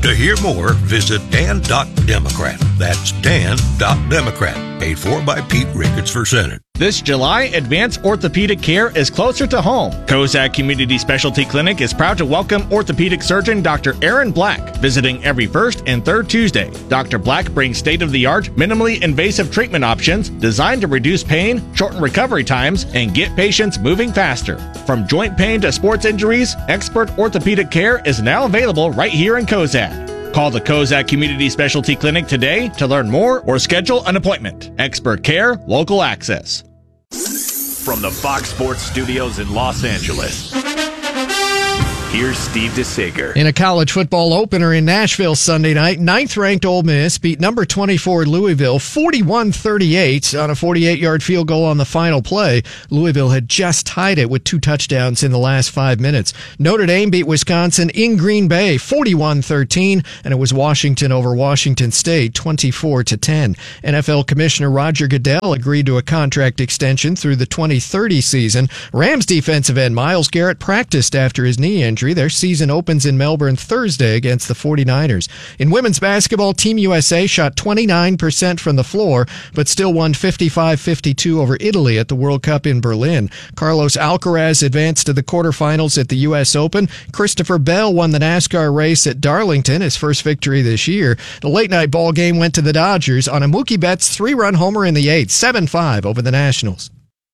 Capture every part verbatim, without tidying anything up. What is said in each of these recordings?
To hear more, visit dan dot democrat. That's dan dot democrat. Paid for by Pete Ricketts for Senate. This July, advanced orthopedic care is closer to home. Kozak Community Specialty Clinic is proud to welcome orthopedic surgeon Doctor Aaron Black, visiting every first and third Tuesday. Doctor Black brings state-of-the-art, minimally invasive treatment options designed to reduce pain, shorten recovery times, and get patients moving faster. From joint pain to sports injuries, expert orthopedic care is now available right here in Kozak. Call the Kozak Community Specialty Clinic today to learn more or schedule an appointment. Expert care, local access. From the Fox Sports Studios in Los Angeles, here's Steve DeSager. In a college football opener in Nashville Sunday night, ninth-ranked Ole Miss beat number twenty-four Louisville forty-one thirty-eight on a forty-eight-yard field goal on the final play. Louisville had just tied it with two touchdowns in the last five minutes. Notre Dame beat Wisconsin in Green Bay forty-one thirteen, and it was Washington over Washington State twenty-four to ten. N F L Commissioner Roger Goodell agreed to a contract extension through the twenty thirty season. Rams defensive end Myles Garrett practiced after his knee injury. Their season opens in Melbourne Thursday against the forty-niners. In women's basketball, Team U S A shot twenty-nine percent from the floor, but still won fifty-five fifty-two over Italy at the World Cup in Berlin. Carlos Alcaraz advanced to the quarterfinals at the U S Open. Christopher Bell won the NASCAR race at Darlington, his first victory this year. The late-night ball game went to the Dodgers on a Mookie Betts three-run homer in the eighth, seven five over the Nationals.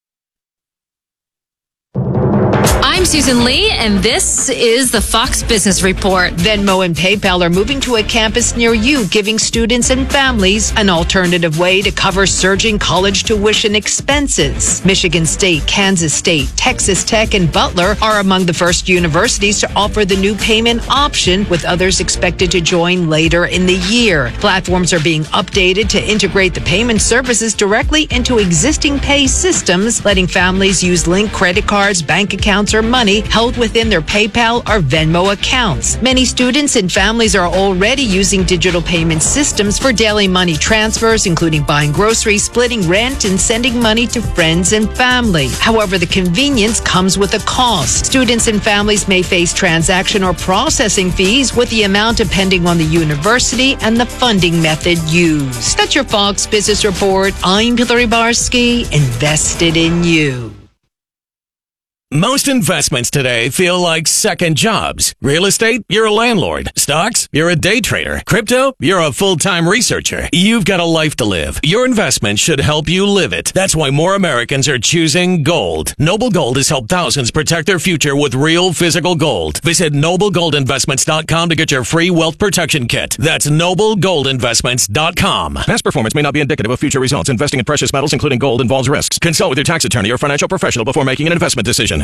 I'm Susan Lee, and this is the Fox Business Report. Venmo and PayPal are moving to a campus near you, giving students and families an alternative way to cover surging college tuition expenses. Michigan State, Kansas State, Texas Tech, and Butler are among the first universities to offer the new payment option, with others expected to join later in the year. Platforms are being updated to integrate the payment services directly into existing pay systems, letting families use linked credit cards, bank accounts, or money held within their PayPal or Venmo accounts. Many students and families are already using digital payment systems for daily money transfers, including buying groceries, splitting rent, and sending money to friends and family. However, the convenience comes with a cost. Students and families may face transaction or processing fees, with the amount depending on the university and the funding method used. That's your Fox Business Report. I'm Hillary Barsky, invested in you. Most investments today feel like second jobs. Real estate, you're a landlord. Stocks, you're a day trader. Crypto, you're a full-time researcher. You've got a life to live. Your investment should help you live it. That's why more Americans are choosing gold. Noble Gold has helped thousands protect their future with real physical gold. Visit noble gold investments dot com to get your free wealth protection kit. That's noble gold investments dot com. Past performance may not be indicative of future results. Investing in precious metals, including gold, involves risks. Consult with your tax attorney or financial professional before making an investment decision.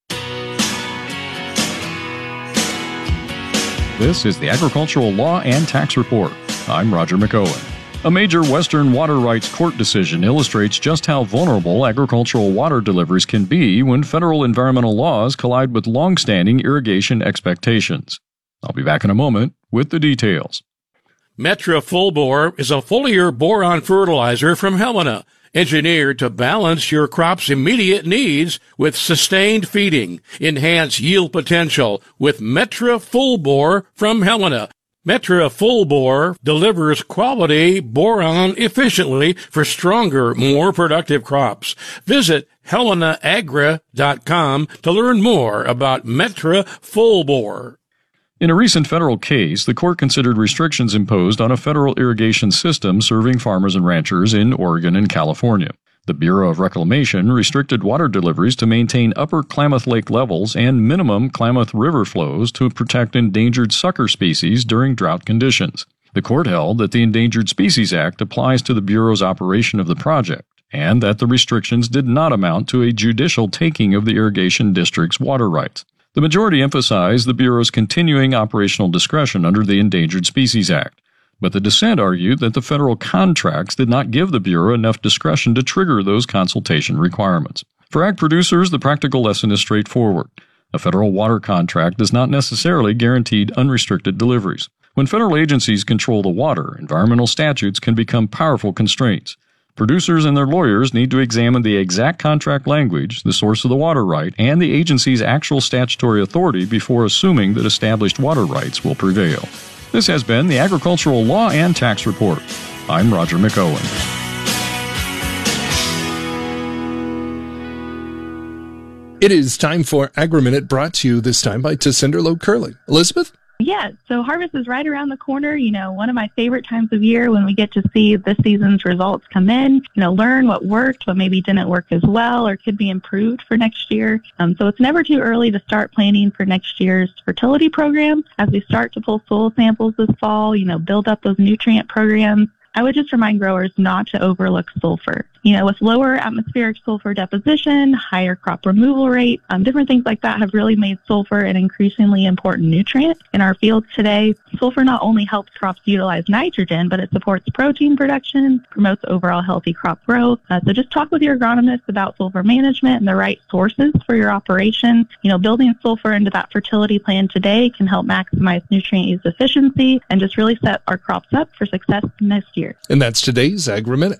This is the Agricultural Law and Tax Report. I'm Roger McOwen. A major Western water rights court decision illustrates just how vulnerable agricultural water deliveries can be when federal environmental laws collide with long-standing irrigation expectations. I'll be back in a moment with the details. Metra Full Bore is a foliar boron fertilizer from Helena, engineered to balance your crop's immediate needs with sustained feeding. Enhance yield potential with Metra Full Bore from Helena. Metra Full Bore delivers quality boron efficiently for stronger, more productive crops. Visit helena agra dot com to learn more about Metra Full Bore. In a recent federal case, the court considered restrictions imposed on a federal irrigation system serving farmers and ranchers in Oregon and California. The Bureau of Reclamation restricted water deliveries to maintain upper Klamath Lake levels and minimum Klamath River flows to protect endangered sucker species during drought conditions. The court held that the Endangered Species Act applies to the Bureau's operation of the project, and that the restrictions did not amount to a judicial taking of the irrigation district's water rights. The majority emphasized the Bureau's continuing operational discretion under the Endangered Species Act, but the dissent argued that the federal contracts did not give the Bureau enough discretion to trigger those consultation requirements. For ag producers, the practical lesson is straightforward. A federal water contract does not necessarily guarantee unrestricted deliveries. When federal agencies control the water, environmental statutes can become powerful constraints. Producers and their lawyers need to examine the exact contract language, the source of the water right, and the agency's actual statutory authority before assuming that established water rights will prevail. This has been the Agricultural Law and Tax Report. I'm Roger McOwen. It is time for Agri-Minute, brought to you this time by Tessenderlo Curling. Elizabeth? Yeah, so harvest is right around the corner. You know, one of my favorite times of year when we get to see this season's results come in, you know, learn what worked, what maybe didn't work as well or could be improved for next year. Um, so it's never too early to start planning for next year's fertility program. As we start to pull soil samples this fall, you know, build up those nutrient programs, I would just remind growers not to overlook sulfur. You know, with lower atmospheric sulfur deposition, higher crop removal rate, um, different things like that have really made sulfur an increasingly important nutrient in our fields today. Sulfur not only helps crops utilize nitrogen, but it supports protein production, promotes overall healthy crop growth. Uh, so just talk with your agronomist about sulfur management and the right sources for your operation. You know, building sulfur into that fertility plan today can help maximize nutrient use efficiency and just really set our crops up for success next year. And that's today's Agri-Minute.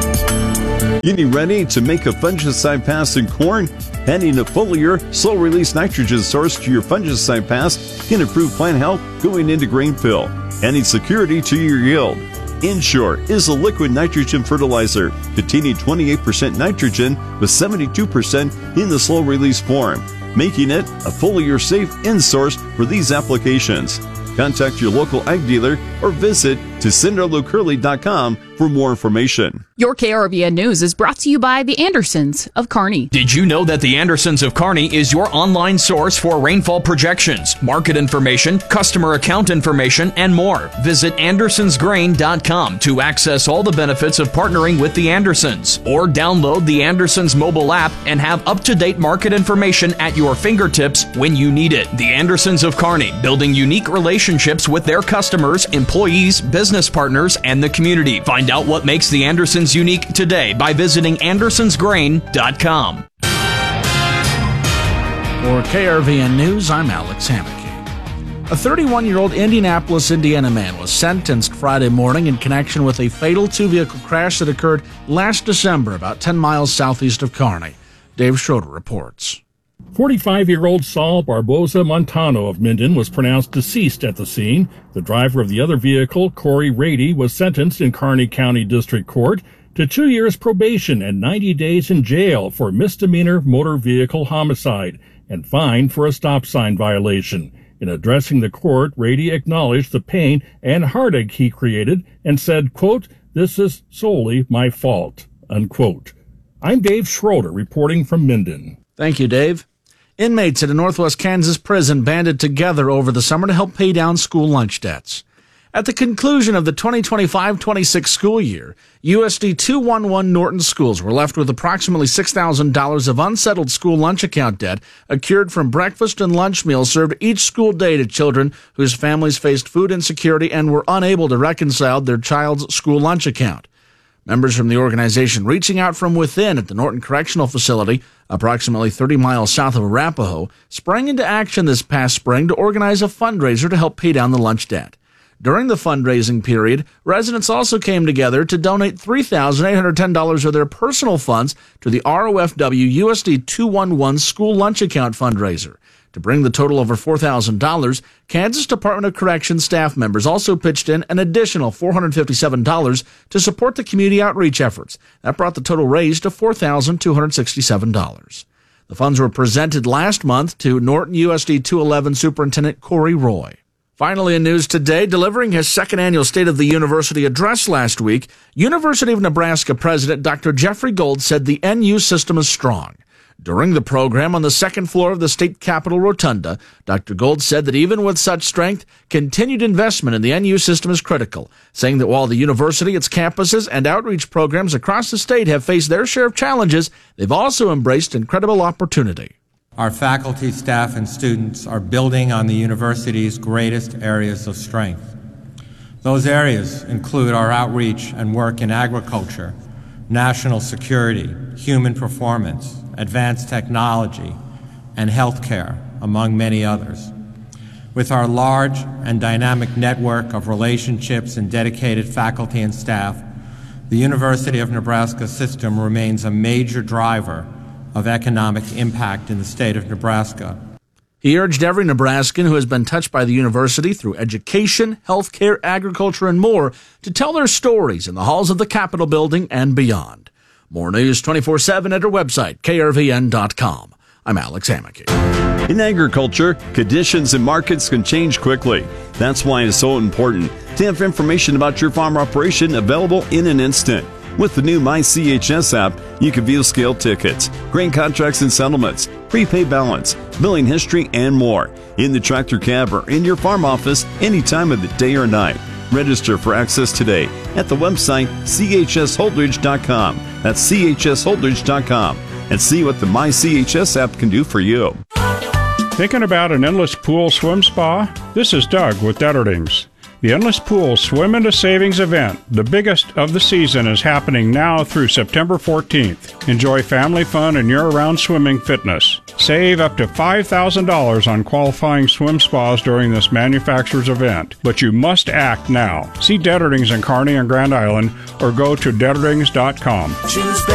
Getting ready to make a fungicide pass in corn? Adding a foliar, slow-release nitrogen source to your fungicide pass can improve plant health going into grain fill, adding security to your yield. Ensure is a liquid nitrogen fertilizer containing twenty-eight percent nitrogen with seventy-two percent in the slow-release form, making it a foliar safe end source for these applications. Contact your local ag dealer or visit Tessenderlo Curly dot com for more information. Your K R V N News is brought to you by the Andersons of Kearney. Did you know that the Andersons of Kearney is your online source for rainfall projections, market information, customer account information, and more? Visit Andersons Grain dot com to access all the benefits of partnering with the Andersons, or download the Andersons mobile app and have up-to-date market information at your fingertips when you need it. The Andersons of Kearney, building unique relationships with their customers, employees, business partners, and the community. Find out what makes the Andersons unique today by visiting Andersons Grain dot com. For K R V N News, I'm Alex Hammocky. A thirty-one-year-old Indianapolis, Indiana man was sentenced Friday morning in connection with a fatal two-vehicle crash that occurred last December about ten miles southeast of Kearney. Dave Schroeder reports. forty-five-year-old Saul Barboza Montano of Minden was pronounced deceased at the scene. The driver of the other vehicle, Corey Rady, was sentenced in Kearney County District Court to two years probation and ninety days in jail for misdemeanor motor vehicle homicide and fined for a stop sign violation. In addressing the court, Rady acknowledged the pain and heartache he created and said, quote, "This is solely my fault," unquote. I'm Dave Schroeder reporting from Minden. Thank you, Dave. Inmates at a Northwest Kansas prison banded together over the summer to help pay down school lunch debts. At the conclusion of the twenty twenty-five twenty-six school year, U S D two eleven Norton schools were left with approximately six thousand dollars of unsettled school lunch account debt accrued from breakfast and lunch meals served each school day to children whose families faced food insecurity and were unable to reconcile their child's school lunch account. Members from the organization reaching out from within at the Norton Correctional Facility, approximately thirty miles south of Arapahoe, sprang into action this past spring to organize a fundraiser to help pay down the lunch debt. During the fundraising period, residents also came together to donate three thousand eight hundred ten dollars of their personal funds to the R O F W U S D two eleven School Lunch Account fundraiser. To bring the total over four thousand dollars, Kansas Department of Corrections staff members also pitched in an additional four hundred fifty-seven dollars to support the community outreach efforts. That brought the total raised to four thousand two hundred sixty-seven dollars. The funds were presented last month to Norton U S D two eleven Superintendent Corey Roy. Finally, in news today, delivering his second annual State of the University address last week, University of Nebraska President Doctor Jeffrey Gold said the N U system is strong. During the program on the second floor of the state capitol rotunda, Doctor Gold said that even with such strength, continued investment in the N U system is critical, saying that while the university, its campuses, and outreach programs across the state have faced their share of challenges, they've also embraced incredible opportunity. Our faculty, staff, and students are building on the university's greatest areas of strength. Those areas include our outreach and work in agriculture, national security, human performance, advanced technology, and healthcare, among many others. With our large and dynamic network of relationships and dedicated faculty and staff, the University of Nebraska system remains a major driver of economic impact in the state of Nebraska. He urged every Nebraskan who has been touched by the university through education, healthcare, agriculture, and more to tell their stories in the halls of the Capitol building and beyond. More news twenty-four seven at our website, K R V N dot com. I'm Alex Hammocky. In agriculture, conditions and markets can change quickly. That's why it's so important to have information about your farm operation available in an instant. With the new My C H S app, you can view scale tickets, grain contracts and settlements, prepaid balance, billing history, and more in the tractor cab or in your farm office any time of the day or night. Register for access today at the website C H S Holdridge dot com. That's C H S Holdridge dot com. And see what the My C H S app can do for you. Thinking about an endless pool swim spa? This is Doug with Detterdings. The Endless Pool Swim into Savings event, the biggest of the season, is happening now through September fourteenth. Enjoy family fun and year-round swimming fitness. Save up to five thousand dollars on qualifying swim spas during this manufacturer's event, but you must act now. See Detterdings in Kearney and Grand Island or go to Detterdings dot com. Choose